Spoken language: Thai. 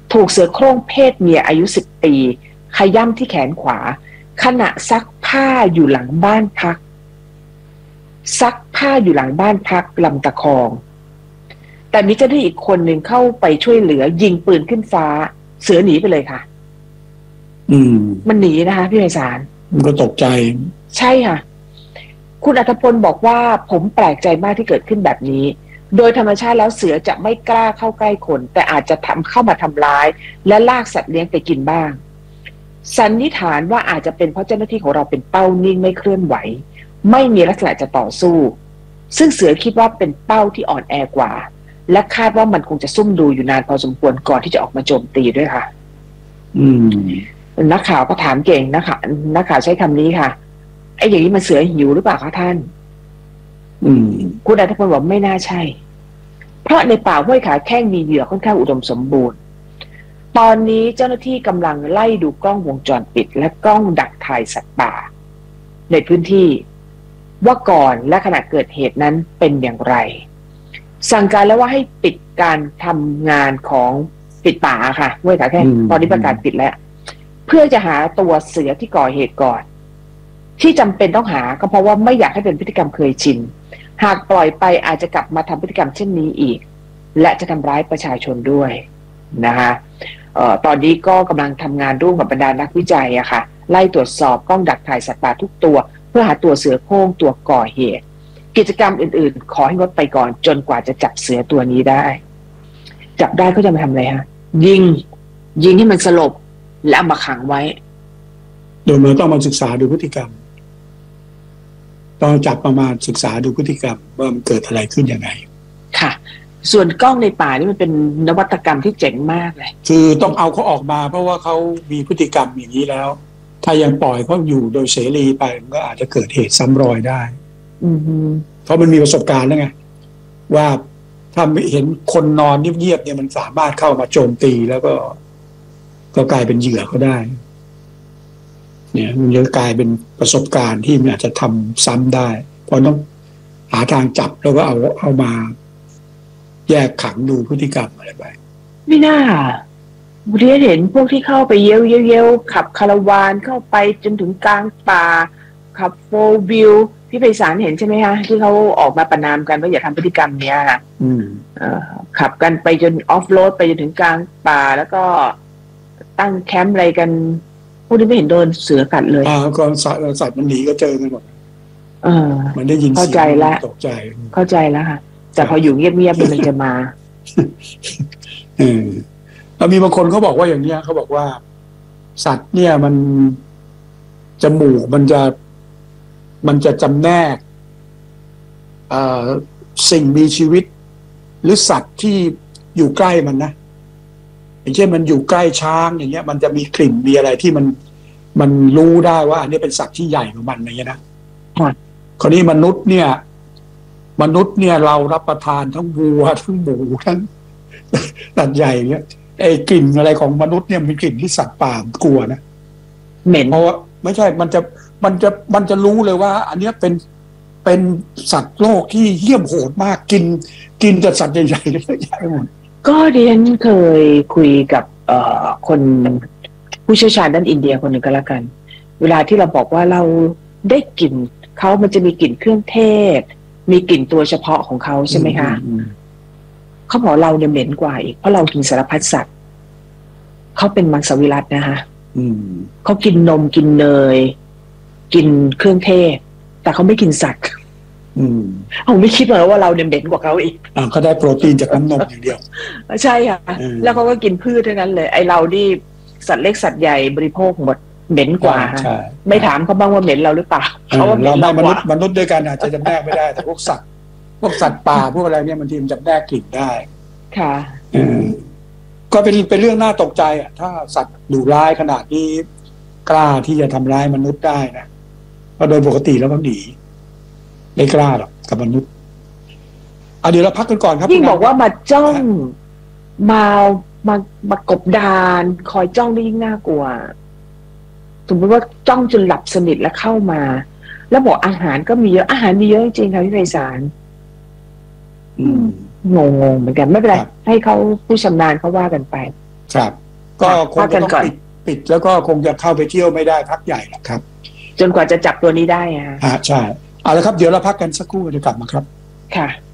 ถูกเสือโคร่งเพศเมียอายุ10 ปีขย้ำที่แขนขวาขณะซักผ้าอยู่หลังบ้านพักลำตะคองแต่มีเจ้าหน้าที่อีกคนหนึ่งเข้าไปช่วยเหลือยิงปืนขึ้นฟ้าเสือหนีไปเลยค่ะมันหนีนะคะพี่ไพศาลมันก็ตกใจใช่ค่ะคุณอัธพลบอกว่าผมแปลกใจมากที่เกิดขึ้นแบบนี้โดยธรรมชาติแล้วเสือจะไม่กล้าเข้าใกล้คนแต่อาจจะเข้ามาทำร้ายและลากสัตว์เลี้ยงไปกินบ้างสันนิษฐานว่าอาจจะเป็นเพราะเจ้าหน้าที่ของเราเป็นเป้านิ่งไม่เคลื่อนไหวไม่มีลักษณะจะต่อสู้ซึ่งเสือคิดว่าเป็นเป้าที่อ่อนแอกว่าและคาดว่ามันคงจะซุ่มดูอยู่นานพอสมควรก่อนที่จะออกมาโจมตีด้วยค่ะนักข่าวก็ถามเก่งนักข่าวใช้คำนี้ค่ะไอ้อย่างนี้มันเสือหิวหรือเปล่าคะท่านคุณอัธพลบอกไม่น่าใช่เพราะในป่าห้วยขาแข้งมีเหยื่อค่อนข้างอุดมสมบูรณ์ตอนนี้เจ้าหน้าที่กำลังไล่ดูกล้องวงจรปิดและกล้องดักถ่ายสัตว์ป่าในพื้นที่ว่าก่อนและขณะเกิดเหตุนั้นเป็นอย่างไรสั่งการแล้วว่าให้ปิดการทำงานของปิดป่าค่ะห้วยขาแข้งตอนนี้ประกาศปิดแล้วเพื่อจะหาตัวเสือที่ก่อเหตุก่อนที่จำเป็นต้องหาก็เพราะว่าไม่อยากให้เป็นพฤติกรรมเคยชินหากปล่อยไปอาจจะกลับมาทำพฤติกรรมเช่นนี้อีกและจะทำร้ายประชาชนด้วยนะคะตอนนี้ก็กำลังทำงานร่วมกับบรรดานักวิจัยอะค่ะไล่ตรวจสอบกล้องดักถ่ายสัตว์ป่าทุกตัวเพื่อหาตัวเสือโคร่งตัวก่อเหตุกิจกรรมอื่นๆขอให้งดไปก่อนจนกว่าจะจับเสือตัวนี้ได้จับได้ก็จะมาทำอะไรฮะยิงให้มันสลบและเอามาขังไว้โดยมันต้องมาศึกษาดูพฤติกรรมต้องจับประมาณศึกษาดูพฤติกรรมว่ามันเกิดอะไรขึ้นยังไงค่ะส่วนกล้องในป่านี่มันเป็นนวัตกรรมที่เจ๋งมากเลยคือต้องเอาเขาออกมาเพราะว่าเขามีพฤติกรรมอย่างนี้แล้วถ้ายังปล่อยเขาอยู่โดยเสรีไปมันก็อาจจะเกิดเหตุซ้ำรอยได้เพราะมันมีประสบการณ์แล้วไงว่าถ้าเห็นคนนอนเงียบๆเนี่ยมันสามารถเข้ามาโจมตีแล้วก็กลายเป็นเหยื่อเขาได้เนี่ยมันจะกลายเป็นประสบการณ์ที่มันอาจจะทำซ้ำได้เพราะต้องหาทางจับแล้วก็เอามาแยกขังดูพฤติกรรมอะไรไปไม่น่าเรียนเห็นพวกที่เข้าไปเย้วขับคาราวานเข้าไปจนถึงกลางป่าขับโฟร์วิวพี่ไพศาลเห็นใช่ไหมคะที่เขาออกมาประณามกันว่าอย่าทำพฤติกรรมเนี้ยค่ะขับกันไปจนออฟโรดไปจนถึงกลางป่าแล้วก็ตั้งแคมป์อะไรกันพวกนี้ไม่เห็นโดนเสือกัดเลยก็สัตว์มันหนีก็เจอกันหมดมันได้ยินเสียงเข้าใจแล้วตกใจเข้าใจแล้วค่ะแต่พออยู่เงียบๆมันจะมาแล้วมีบางคนเขาบอกว่าอย่างเนี้ยเขาบอกว่าสัตว์เนี่ยมันจมูกมันจะจำแนกสิ่งมีชีวิตหรือสัตว์ที่อยู่ใกล้มันนะอย่างเช่นมันอยู่ใกล้ช้างอย่างเงี้ยมันจะมีกลิ่นมีอะไรที่มันรู้ได้ว่าอันนี้เป็นสัตว์ที่ใหญ่ของมันอย่างเงี้ยนะคราวนี้มนุษย์เนี่ยเรารับประทานทั้งวัวทั้งหมูทั้งสัตว์ใหญ่เงี้ยไอ้กลิ่นอะไรของมนุษย์เนี่ยมีกลิ่นที่สัตว์ป่ากลัวนะเหม็นเพราะว่าไม่ใช่มันจะรู้เลยว่าอันนี้เป็นสัตว์โลกที่เหี้ยมโหดมากกินแต่สัตว์ใหญ่ๆเลยใหญ่หมดก็เรียนเคยคุยกับคนผู้เชี่ยวชาญด้านอินเดียคนหนึ่งก็แล้วกันเวลาที่เราบอกว่าเราได้กลิ่นเขามันจะมีกลิ่นเครื่องเทศมีกลิ่นตัวเฉพาะของเขาใช่ไหมคะเขาบอกเราเนี่ยเหม็นกว่าอีกเพราะเรากินสารพัดสัตว์เขาเป็นมังสวิรัตินะคะเขากินนมกินเนยกินเครื่องเทศแต่เขาไม่กินสัตว์ผมไม่คิดเลยว่าเราเนี่ยเหม็นกว่าเขาอีกเขาได้โปรตีนจากน้ำนมอย่างเดียวใช่ค่ะแล้วเขาก็กินพืชเท่านั้นเลยไอเราดิสัตว์เล็กสัตว์ใหญ่บริโภคหมดเหม็นกว่าไม่ถามเขาบ้างว่าเหม็นเราหรือเปล่าเราไม่มนุษย์ด้วยกันอาจจะจำแนกไม่ได้แต่พวกสัตว์ป่าพวกอะไรเนี่ยบางทีมันจำแนกกลิ่นได้ค่ะก็เป็นเรื่องน่าตกใจอ่ะถ้าสัตว์ดุร้ายขนาดนี้กล้าที่จะทำร้ายมนุษย์ได้นะเพราะโดยปกติแล้วมันหนีไม่กล้าหรอกกับมนุษย์เดี๋ยวเราพักกันก่อนครับยิ่งบอกว่ามาจ้องมากบดานคอยจ้องได้ยิ่งน่ากลัวสมมติว่าจ้องจนหลับสนิทแล้วเข้ามาแล้วบอกอาหารก็มีเยอะอาหารมีเยอะจริงๆค่ะพี่ไพศาลงงเหมือนกันไม่เป็นไรให้เขาผู้ชำนาญเขาว่ากันไปครับก็คงจะต้องปิดแล้วก็คงจะเข้าไปเที่ยวไม่ได้พักใหญ่แหละครับจนกว่าจะจับตัวนี้ได้ฮะใช่เอาละครับเดี๋ยวเราพักกันสักครู่จะกลับมาครับค่ะ